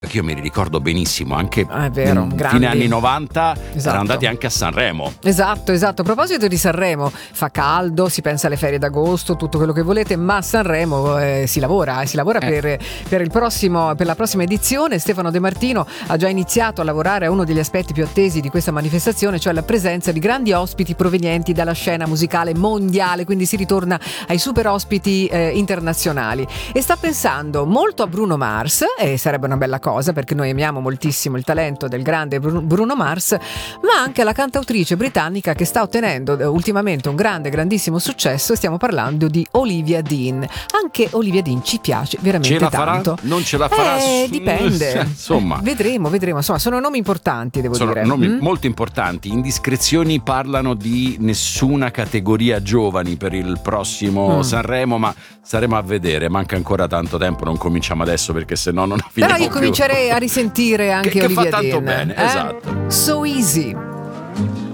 Perché io mi ricordo benissimo, anche è vero, fine anni 90 Esatto. erano andati anche a Sanremo. Esatto. A proposito di Sanremo, fa caldo, si pensa alle ferie d'agosto, tutto quello che volete, ma a Sanremo si lavora per la prossima edizione. Stefano De Martino ha già iniziato a lavorare a uno degli aspetti più attesi di questa manifestazione, cioè la presenza di grandi ospiti provenienti dalla scena musicale mondiale, quindi si ritorna ai super ospiti internazionali, e sta pensando molto a Bruno Mars, e sarebbe una bella cosa perché noi amiamo moltissimo il talento del grande Bruno Mars, ma anche alla cantautrice britannica che sta ottenendo ultimamente un grandissimo successo. Stiamo parlando di Olivia Dean. Anche Olivia Dean ci piace veramente ce la tanto. Farà? Non ce la farà? Dipende. Insomma, vedremo. Insomma, sono nomi importanti, sono dire. Nomi molto importanti. Indiscrezioni parlano di nessuna categoria giovani per il prossimo Sanremo, ma staremo a vedere. Manca ancora tanto tempo, non cominciamo adesso perché sennò non finiamo Però io più. Comincerei a risentire anche che Olivia fa tanto Dean. bene, esatto. So Easy.